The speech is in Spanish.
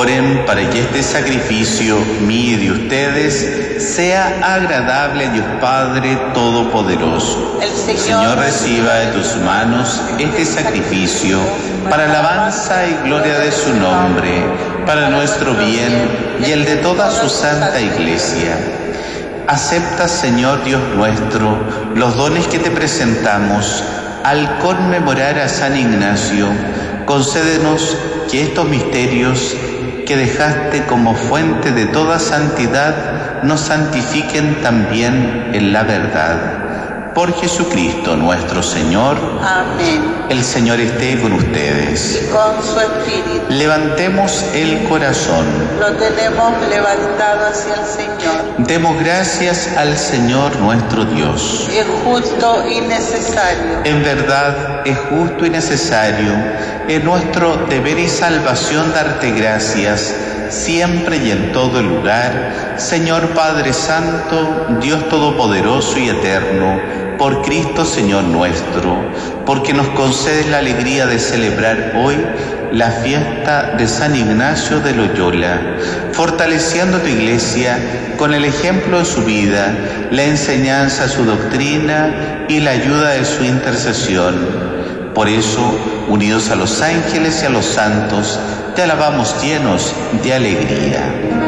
Oren para que este sacrificio mío y de ustedes sea agradable a Dios Padre Todopoderoso. El Señor reciba de tus manos este sacrificio para alabanza y gloria de su nombre, para nuestro bien y el de toda su santa Iglesia. Acepta, Señor Dios nuestro, los dones que te presentamos al conmemorar a San Ignacio. Concédenos que estos misterios que dejaste como fuente de toda santidad nos santifiquen también en la verdad. Por Jesucristo nuestro Señor. Amén. El Señor esté con ustedes. Y con su espíritu. Levantemos el corazón. Lo tenemos levantado hacia el Señor. Demos gracias al Señor nuestro Dios. Es justo y necesario. En verdad es justo y necesario, es nuestro deber y salvación darte gracias, siempre y en todo lugar, Señor Padre Santo, Dios Todopoderoso y Eterno, por Cristo Señor nuestro, porque nos concedes la alegría de celebrar hoy la fiesta de San Ignacio de Loyola, fortaleciendo tu Iglesia con el ejemplo de su vida, la enseñanza de su doctrina y la ayuda de su intercesión. Por eso, unidos a los ángeles y a los santos, te alabamos llenos de alegría.